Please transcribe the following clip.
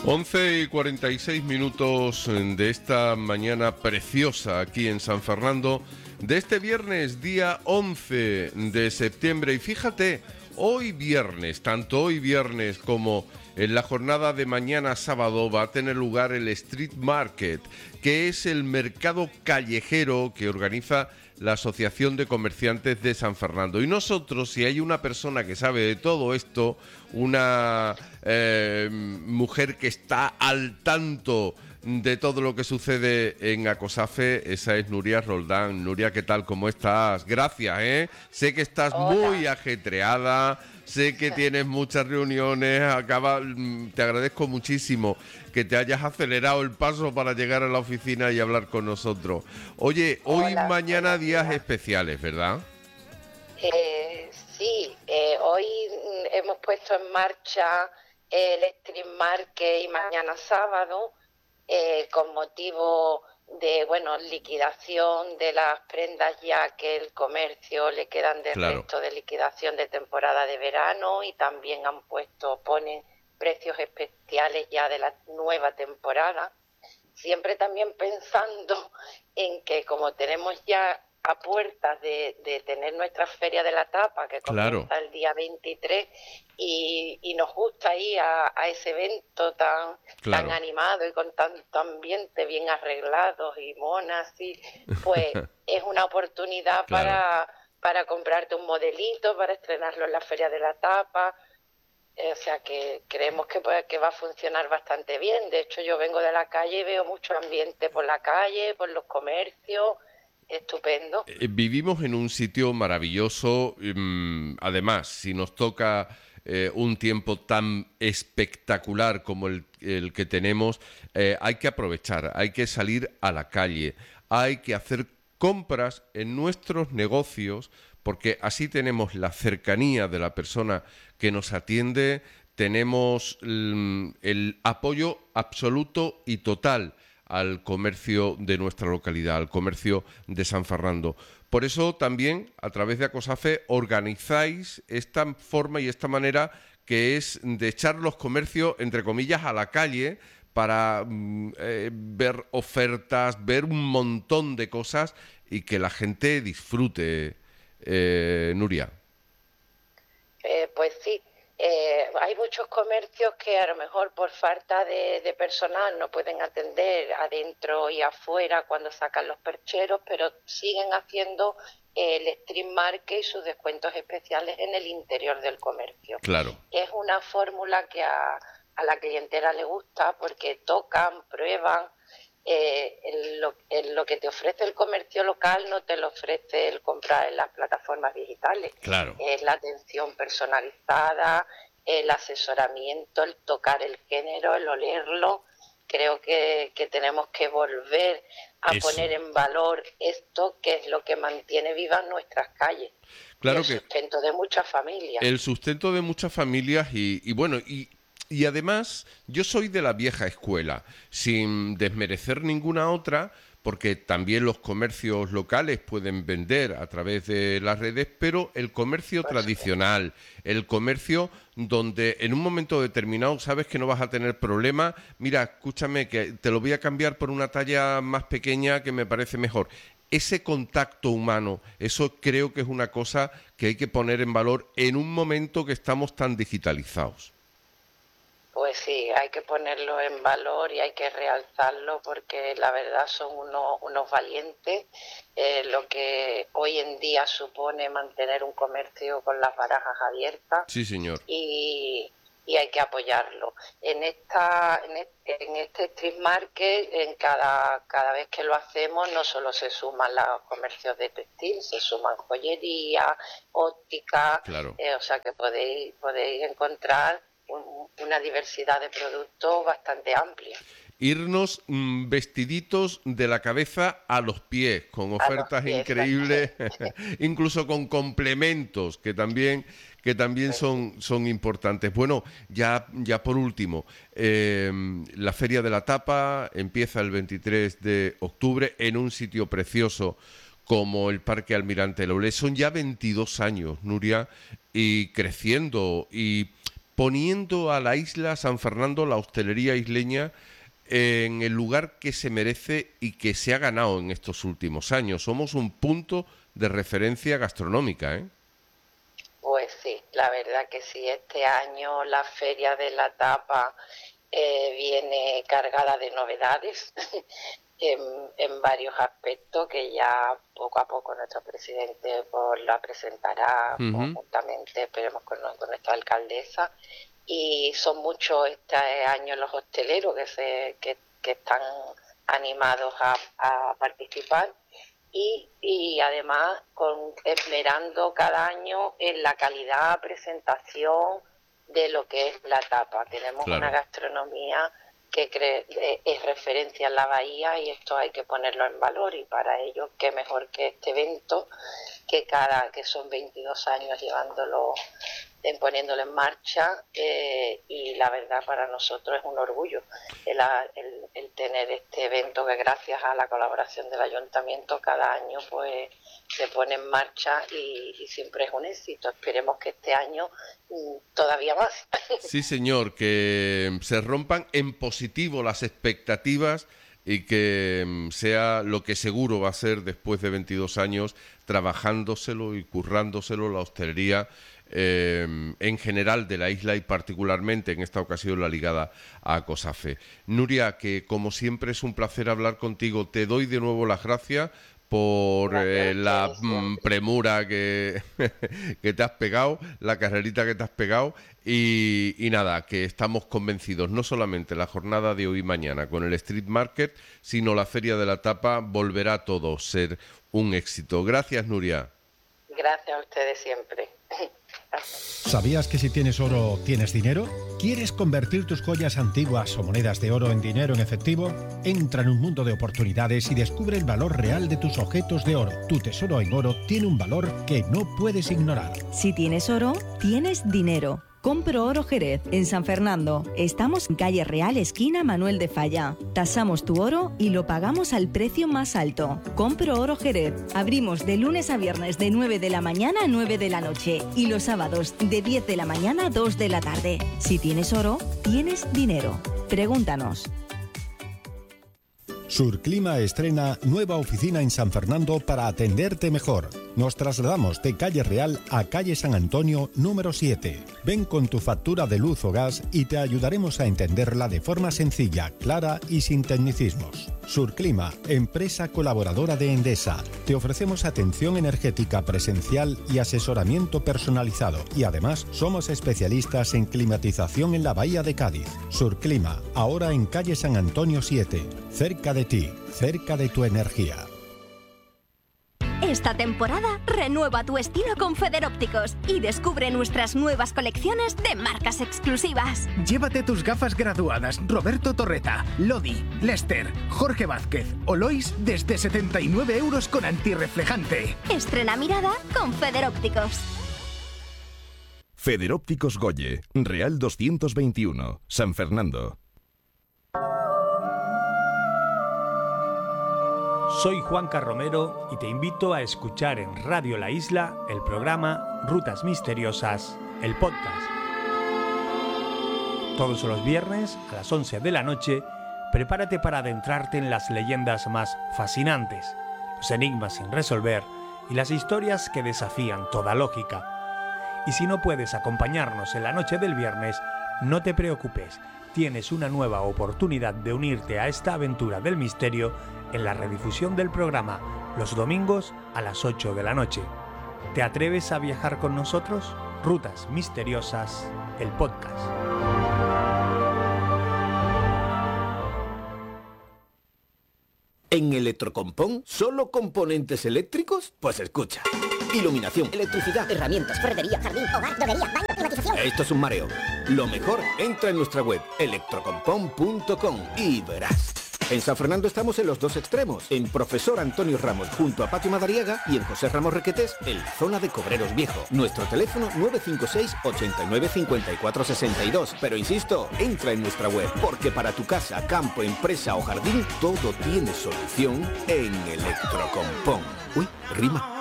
11:46 de esta mañana preciosa aquí en San Fernando, de este viernes, día 11 de septiembre. Y fíjate, hoy viernes, tanto hoy viernes como en la jornada de mañana sábado, va a tener lugar el Street Market, que es el mercado callejero que organiza la Asociación de Comerciantes de San Fernando. Y nosotros, si hay una persona que sabe de todo esto, una mujer que está al tanto de todo lo que sucede en Acosafe, esa es Nuria Roldán. Nuria, ¿qué tal? ¿Cómo estás? Gracias, ¿eh? Sé que estás muy Hola. ajetreada, sé que tienes muchas reuniones, te agradezco muchísimo que te hayas acelerado el paso para llegar a la oficina y hablar con nosotros. Oye, hoy y Hola, mañana buenos días días. especiales, ¿verdad? Sí, hoy hemos puesto en marcha el Street Market y mañana sábado con motivo de, bueno, liquidación de las prendas ya que el comercio le quedan de Claro. resto de liquidación de temporada de verano y también ponen precios especiales ya de la nueva temporada. Siempre también pensando en que como tenemos ya a puertas de tener nuestra Feria de la Tapa, que Claro, comienza el día 23, y nos gusta ir a ese evento tan claro. animado y con tanto ambiente, bien arreglados y monas, y pues es una oportunidad Claro. para comprarte un modelito, para estrenarlo en la Feria de la Tapa. O sea que creemos que va a funcionar bastante bien. De hecho, yo vengo de la calle y veo mucho ambiente por la calle, por los comercios, estupendo. Vivimos en un sitio maravilloso. Además, si nos toca un tiempo tan espectacular como el que tenemos, hay que aprovechar, hay que salir a la calle, hay que hacer compras en nuestros negocios, porque así tenemos la cercanía de la persona que nos atiende, tenemos el apoyo absoluto y total al comercio de nuestra localidad, al comercio de San Fernando. Por eso también, a través de Acosafe, organizáis esta forma y esta manera que es de echar los comercios, entre comillas, a la calle para ver ofertas, ver un montón de cosas y que la gente disfrute, Nuria. Pues sí, hay muchos comercios que a lo mejor por falta de personal no pueden atender adentro y afuera cuando sacan los percheros, pero siguen haciendo el street market y sus descuentos especiales en el interior del comercio. Claro, Es una fórmula que a la clientela le gusta porque tocan, prueban. Lo que te ofrece el comercio local no te lo ofrece el comprar en las plataformas digitales. claro. Es la atención personalizada, el asesoramiento, el tocar el género, el olerlo. Creo que tenemos que volver a poner Eso. en valor esto, que es lo que mantiene vivas nuestras calles y el Claro que sustento de muchas familias. el sustento de muchas familias y bueno, y además yo soy de la vieja escuela, sin desmerecer ninguna otra, porque también los comercios locales pueden vender a través de las redes, pero el comercio Por supuesto. tradicional, el comercio donde en un momento determinado sabes que no vas a tener problema, mira, escúchame que te lo voy a cambiar por una talla más pequeña que me parece mejor. Ese contacto humano, eso creo que es una cosa que hay que poner en valor en un momento que estamos tan digitalizados. Pues sí, hay que ponerlo en valor y hay que realzarlo porque la verdad son unos valientes. Lo que hoy en día supone mantener un comercio con las barajas abiertas Sí, señor. y hay que apoyarlo. En este street market, cada vez que lo hacemos, no solo se suman los comercios de textil, se suman joyería, óptica, Claro. o sea que podéis encontrar una diversidad de productos bastante amplia Irnos vestiditos de la cabeza a los pies, con a los ofertas pies, increíbles, exactamente. incluso con complementos que también Pues sí. son importantes. Bueno, ya por último, la Feria de la Tapa empieza el 23 de octubre en un sitio precioso como el Parque Almirante Lolé. Son ya 22 años, Nuria, y creciendo, y poniendo a la isla San Fernando, la hostelería isleña, en el lugar que se merece y que se ha ganado en estos últimos años. Somos un punto de referencia gastronómica, ¿eh? Pues sí, la verdad que sí. Este año la Feria de la Tapa viene cargada de novedades en varios aspectos que ya poco a poco nuestro presidente pues la presentará conjuntamente, esperemos, con nuestra alcaldesa. Y son muchos este año los hosteleros que están animados a participar y además esmerando cada año en la calidad, presentación de lo que es la tapa. Tenemos una gastronomía que es referencia en la bahía y esto hay que ponerlo en valor, y para ello qué mejor que este evento que son 22 años poniéndolo en marcha, y la verdad para nosotros es un orgullo el tener este evento que gracias a la colaboración del ayuntamiento cada año pues se pone en marcha y siempre es un éxito. Esperemos que este año todavía más. Sí, señor, que se rompan en positivo las expectativas y que sea lo que seguro va a ser después de 22 años trabajándoselo y currándoselo la hostelería en general de la isla y particularmente en esta ocasión la ligada a COSAFE. Nuria, que como siempre es un placer hablar contigo, te doy de nuevo las gracias por la premura que te has pegado, la carrerita que te has pegado y nada, que estamos convencidos, no solamente la jornada de hoy y mañana con el Street Market, sino la Feria de la Tapa volverá todo a ser un éxito. Gracias, Nuria. Gracias a ustedes siempre. ¿Sabías que si tienes oro, tienes dinero? ¿Quieres convertir tus joyas antiguas o monedas de oro en dinero en efectivo? Entra en un mundo de oportunidades y descubre el valor real de tus objetos de oro. Tu tesoro en oro tiene un valor que no puedes ignorar. Si tienes oro, tienes dinero. Compro Oro Jerez, en San Fernando. Estamos en calle Real, esquina Manuel de Falla. Tasamos tu oro y lo pagamos al precio más alto. Compro Oro Jerez. Abrimos de lunes a viernes de 9 de la mañana a 9 de la noche y los sábados de 10 de la mañana a 2 de la tarde. Si tienes oro, tienes dinero. Pregúntanos. Surclima estrena nueva oficina en San Fernando para atenderte mejor. Nos trasladamos de calle Real a calle San Antonio número 7. Ven con tu factura de luz o gas y te ayudaremos a entenderla de forma sencilla, clara y sin tecnicismos. Surclima, empresa colaboradora de Endesa. Te ofrecemos atención energética presencial y asesoramiento personalizado. Y además, somos especialistas en climatización en la Bahía de Cádiz. Surclima, ahora en calle San Antonio 7. Cerca de ti, cerca de tu energía. Esta temporada renueva tu estilo con Federópticos y descubre nuestras nuevas colecciones de marcas exclusivas. Llévate tus gafas graduadas Roberto Torreta, Lodi, Lester, Jorge Vázquez o Lois desde 79 € con antirreflejante. Estrena mirada con Federópticos. Federópticos Goye, Real 221, San Fernando. Soy Juanca Romero y te invito a escuchar en Radio La Isla el programa Rutas Misteriosas, el podcast. Todos los viernes a las 11 de la noche, prepárate para adentrarte en las leyendas más fascinantes, los enigmas sin resolver y las historias que desafían toda lógica. Y si no puedes acompañarnos en la noche del viernes, no te preocupes, tienes una nueva oportunidad de unirte a esta aventura del misterio en la redifusión del programa los domingos a las 8 de la noche. ¿Te atreves a viajar con nosotros? Rutas Misteriosas, el podcast. ¿En Electrocompón solo componentes eléctricos? Pues escucha. Iluminación, electricidad, herramientas, ferretería, jardín, hogar, droguería, baño, climatización. Esto es un mareo. Lo mejor, entra en nuestra web electrocompón.com y verás. En San Fernando estamos en los dos extremos, en Profesor Antonio Ramos junto a Patio Madariaga y en José Ramos Requetés en la zona de Cobreros Viejo. Nuestro teléfono 956 89 54 62. Pero insisto, entra en nuestra web, porque para tu casa, campo, empresa o jardín, todo tiene solución en Electrocompón. Uy, rima.